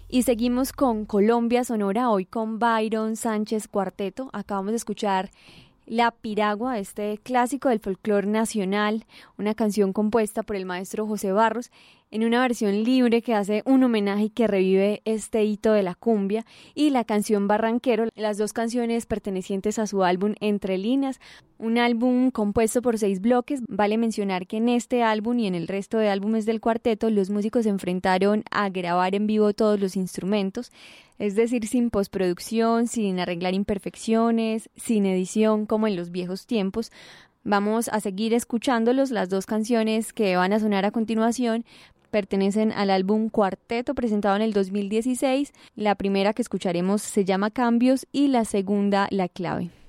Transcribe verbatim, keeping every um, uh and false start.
Y seguimos con Colombia Sonora, hoy con Byron Sánchez Cuarteto. Acabamos de escuchar La Piragua, este clásico del folclore nacional, una canción compuesta por el maestro José Barros, en una versión libre que hace un homenaje y que revive este hito de la cumbia, y la canción Barranquero, las dos canciones pertenecientes a su álbum Entre Líneas, un álbum compuesto por seis bloques. Vale mencionar que en este álbum y en el resto de álbumes del cuarteto los músicos se enfrentaron a grabar en vivo todos los instrumentos, es decir, sin postproducción, sin arreglar imperfecciones, sin edición como en los viejos tiempos. Vamos a seguir escuchándolos. Las dos canciones que van a sonar a continuación pertenecen al álbum Cuarteto, presentado en el dos mil dieciséis. La primera que escucharemos se llama Cambios y la segunda La Clave.